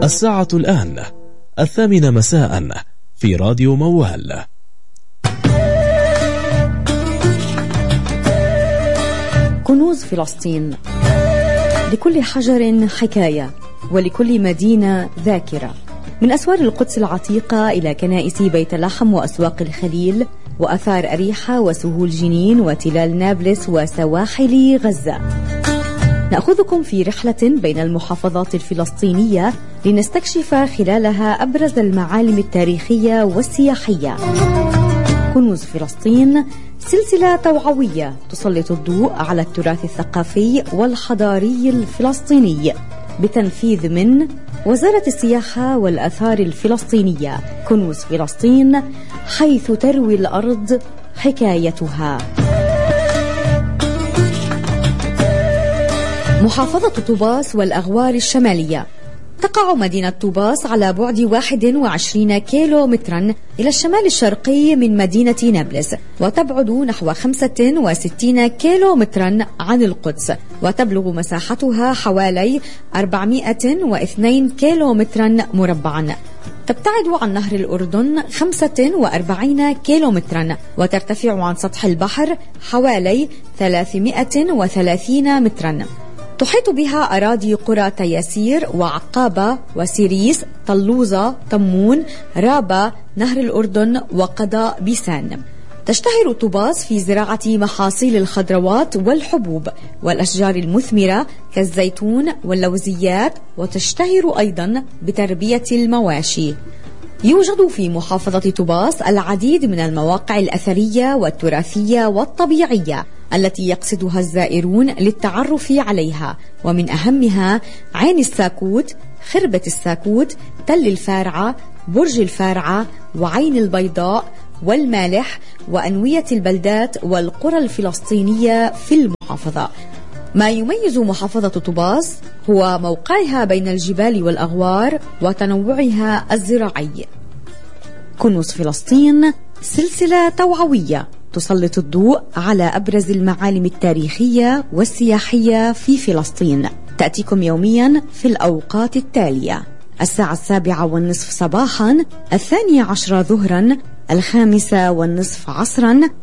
الساعة الآن 8 مساء في راديو موال. كنوز فلسطين. لكل حجر حكاية، ولكل مدينة ذاكرة. من أسوار القدس العتيقة إلى كنائس بيت لحم وأسواق الخليل وأثار أريحة وسهول جنين وتلال نابلس وسواحل غزة. نأخذكم في رحلة بين المحافظات الفلسطينية لنستكشف خلالها أبرز المعالم التاريخية والسياحية. كنوز فلسطين سلسلة توعوية تسلط الضوء على التراث الثقافي والحضاري الفلسطيني بتنفيذ من وزارة السياحة والآثار الفلسطينية. كنوز فلسطين، حيث تروي الأرض حكايتها. محافظة طوباس والأغوار الشمالية. تقع مدينة طوباس على بعد 21 كيلو مترا إلى الشمال الشرقي من مدينة نابلس، وتبعد نحو 65 كيلو مترا عن القدس، وتبلغ مساحتها حوالي 402 كيلو مترا مربعا. تبتعد عن نهر الأردن 45 كيلو مترا، وترتفع عن سطح البحر حوالي 330 مترا. تحيط بها أراضي قرى تياسير وعقابة وسيريس، طلوزة، تمون، رابا، نهر الأردن، وقضاء بيسان. تشتهر طوباس في زراعة محاصيل الخضروات والحبوب والأشجار المثمرة كالزيتون واللوزيات، وتشتهر أيضا بتربية المواشي. يوجد في محافظة طوباس العديد من المواقع الأثرية والتراثية والطبيعية التي يقصدها الزائرون للتعرف عليها، ومن أهمها عين الساكوت، خربة الساكوت، تل الفارعة، برج الفارعة، وعين البيضاء، والمالح، وأنوية البلدات والقرى الفلسطينية في المحافظة. ما يميز محافظة طوباس هو موقعها بين الجبال والأغوار وتنوعها الزراعي. كنوز فلسطين سلسلة توعوية تسلط الضوء على أبرز المعالم التاريخية والسياحية في فلسطين. تأتيكم يوميا في الأوقات التالية: 7:30 صباحا، 12:00 ظهرا، 5:30 عصرا،